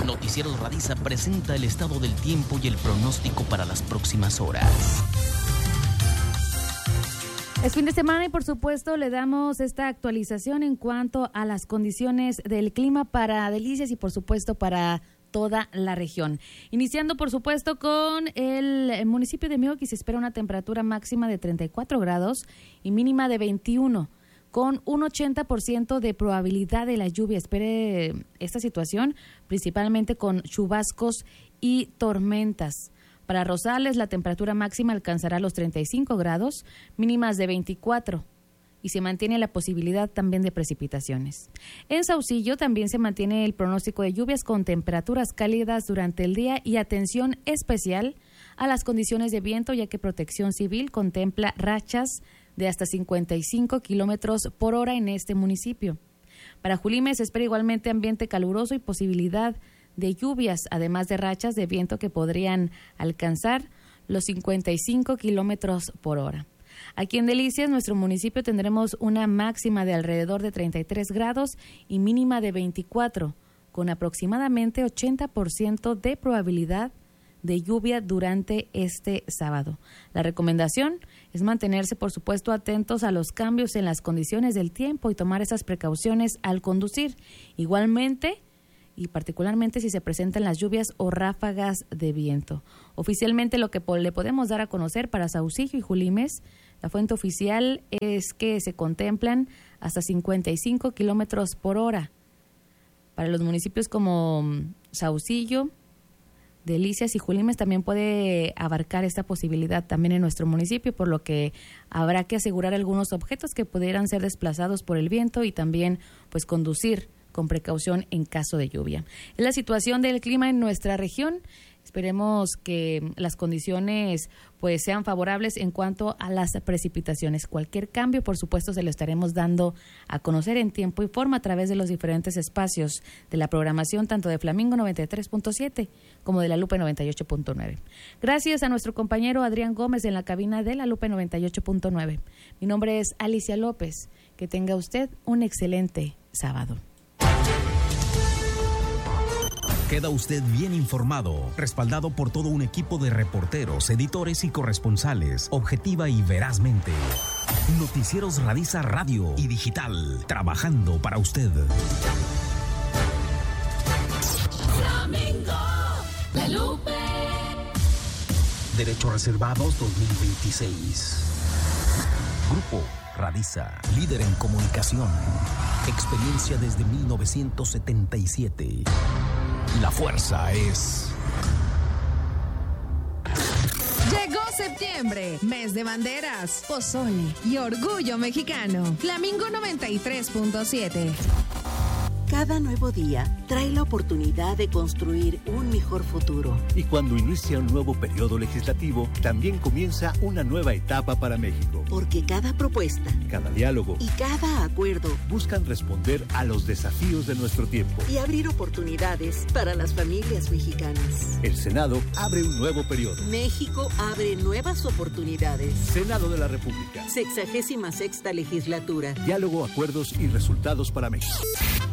Noticieros Radiza presenta el estado del tiempo y el pronóstico para las próximas horas. Es fin de semana y por supuesto le damos esta actualización en cuanto a las condiciones del clima para Delicias y por supuesto para toda la región. Iniciando por supuesto con el municipio de Meoqui, se espera una temperatura máxima de 34 grados y mínima de 21, con un 80% de probabilidad de la lluvia. Espere esta situación principalmente con chubascos y tormentas. Para Rosales, la temperatura máxima alcanzará los 35 grados, mínimas de 24, y se mantiene la posibilidad también de precipitaciones. En Saucillo también se mantiene el pronóstico de lluvias con temperaturas cálidas durante el día y atención especial a las condiciones de viento, ya que Protección Civil contempla rachas de hasta 55 kilómetros por hora en este municipio. Para Julime se espera igualmente ambiente caluroso y posibilidad de lluvias, además de rachas de viento que podrían alcanzar los 55 kilómetros por hora. Aquí en Delicias, nuestro municipio, tendremos una máxima de alrededor de 33 grados y mínima de 24, con aproximadamente 80% de probabilidad de lluvia durante este sábado. La recomendación es mantenerse, por supuesto, atentos a los cambios en las condiciones del tiempo y tomar esas precauciones al conducir. Igualmente, y particularmente si se presentan las lluvias o ráfagas de viento. Oficialmente lo que le podemos dar a conocer para Saucillo y Julimes, la fuente oficial es que se contemplan hasta 55 kilómetros por hora. Para los municipios como Saucillo, Delicias y Julimes también puede abarcar esta posibilidad también en nuestro municipio, por lo que habrá que asegurar algunos objetos que pudieran ser desplazados por el viento y también pues conducir con precaución en caso de lluvia. Es la situación del clima en nuestra región. Esperemos que las condiciones pues sean favorables en cuanto a las precipitaciones. Cualquier cambio, por supuesto, se lo estaremos dando a conocer en tiempo y forma a través de los diferentes espacios de la programación, tanto de Flamingo 93.7 como de la Lupe 98.9. Gracias a nuestro compañero Adrián Gómez en la cabina de la Lupe 98.9. Mi nombre es Alicia López. Que tenga usted un excelente sábado. Queda usted bien informado, respaldado por todo un equipo de reporteros, editores y corresponsales, objetiva y verazmente. Noticieros Radiza Radio y Digital, trabajando para usted. Flamingo, La Lupe. Derechos Reservados 2026. Grupo Radiza, líder en comunicación. Experiencia desde 1977. La fuerza es... Llegó septiembre, mes de banderas, pozole y orgullo mexicano. Flamingo 93.7. Cada nuevo día trae la oportunidad de construir un mejor futuro. Y cuando inicia un nuevo periodo legislativo, también comienza una nueva etapa para México. Porque cada propuesta, cada diálogo y cada acuerdo buscan responder a los desafíos de nuestro tiempo y abrir oportunidades para las familias mexicanas. El Senado abre un nuevo periodo. México abre nuevas oportunidades. Senado de la República. 66ª legislatura. Diálogo, acuerdos y resultados para México.